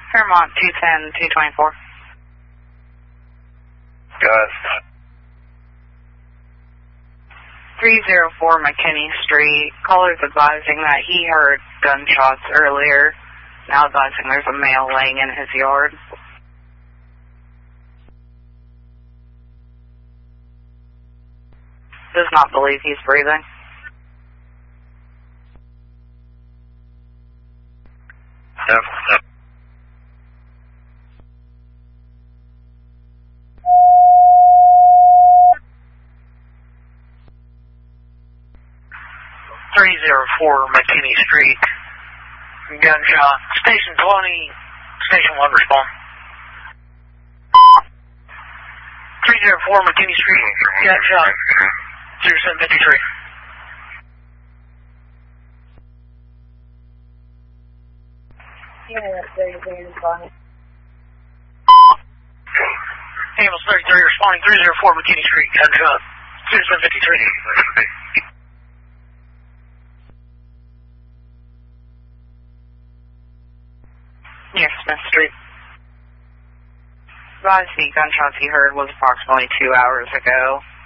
Fairmont 210, 224. Gus. 304 McKinney Street. Caller's advising that he heard gunshots earlier. Now advising there's a male laying in his yard. Does not believe he's breathing. Yep. 304 McKinney Street. Gunshot. Station 20, Station 1 respond. 304 McKinney Street. Gunshot. 0753. Ambulance 33 responding 304 McKinney Street. Gunshot. 0753. Near Smith Street. Advise the gunshots he heard was approximately 2 hours ago.